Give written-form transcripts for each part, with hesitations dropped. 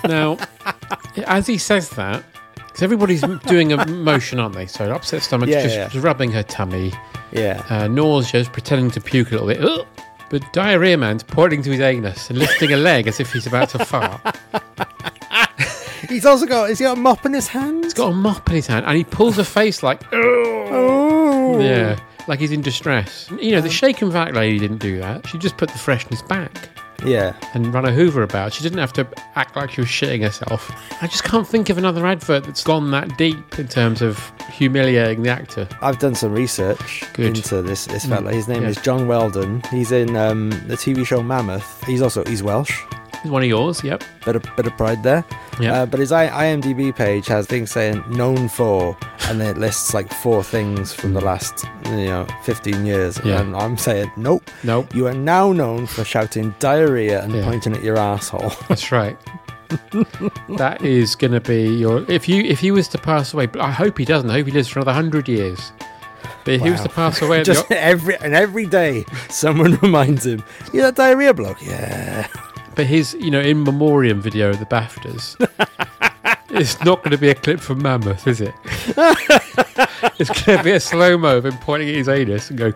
Now, as he says that, because everybody's doing a motion, aren't they? So upset stomach, just rubbing her tummy. Yeah. Nauseous, pretending to puke a little bit. Ugh! But Diarrhea Man's pointing to his anus and lifting a leg as if he's about to fart. He's also got a mop in his hand? He's got a mop in his hand and he pulls a face like, oh. Yeah, like he's in distress. You know, the shake and vac lady didn't do that. She just put the freshness back. Yeah. And run a Hoover about. She didn't have to act like she was shitting herself. I just can't think of another advert that's gone that deep in terms of humiliating the actor. I've done some research into this fella. His name is John Weldon. He's in the TV show Mammoth. He's Welsh. He's one of yours, yep. Bit of pride there. Yep. But his IMDb page has things saying known for, and then it lists like 4 things from the last 15 years. Yeah. And I'm saying nope. You are now known for shouting diarrhea and pointing at your asshole. That's right. That is going to be your... If he was to pass away, I hope he doesn't. I hope he lives for another 100 years. But if he was to pass away... Just every day, someone reminds him, "You that diarrhea bloke?" Yeah. But his, in memoriam video of the BAFTAs, it's not going to be a clip from Mammoth, is it? It's going to be a slow-mo of him pointing at his anus and going,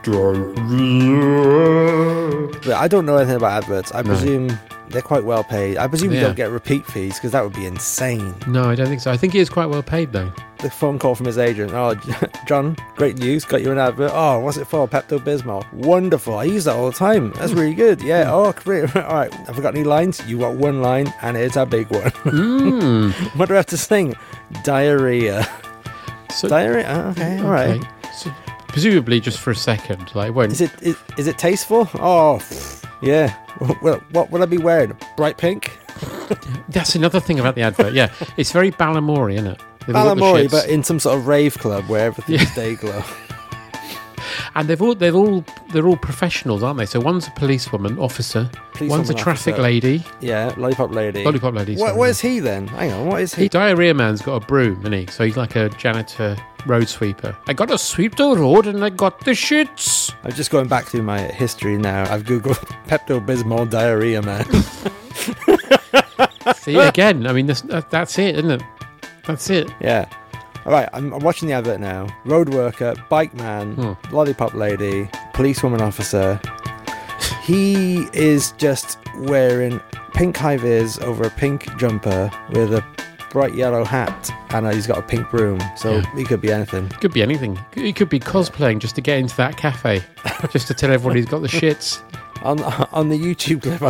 diarrhea. But I don't know anything about adverts. I presume they're quite well paid. I presume you don't get repeat fees, because that would be insane. No, I don't think so. I think he is quite well paid, though. The phone call from his agent. "Oh, John, great news. Got you an advert. Oh, what's it for? Pepto-Bismol. Wonderful. I use that all the time. That's really good. Yeah. Oh, great. All right. Have I got any lines? You got one line, and it's a big one. What do I have to sing? Diarrhea. Diarrhea? Oh, okay. All right. So, presumably just for a second. Like when... Is it tasteful? Oh, yeah. Well, what will I be wearing? Bright pink? That's another thing about the advert. Yeah. It's very Balamory, isn't it? Balamory, but in some sort of rave club where everything's day glow. And they're all professionals, aren't they? So one's a policewoman, officer. One's a traffic lady. Yeah, lollipop lady. Lollipop lady. What is he then? Hang on, what is he? Diarrhea Man's got a broom, isn't he? So he's like a janitor, road sweeper. I got to sweep the road and I got the shits. I'm just going back through my history now. I've googled Pepto-Bismol Diarrhea Man. See, again, I mean, that's it, isn't it? That's it. Yeah. All right, I'm watching the advert now. Road worker, bike man, lollipop lady, policewoman officer. He is just wearing pink high-vis over a pink jumper with a bright yellow hat, and he's got a pink broom. So he could be anything. Could be anything. He could be cosplaying just to get into that cafe, just to tell everyone he's got the shits. On the YouTube clip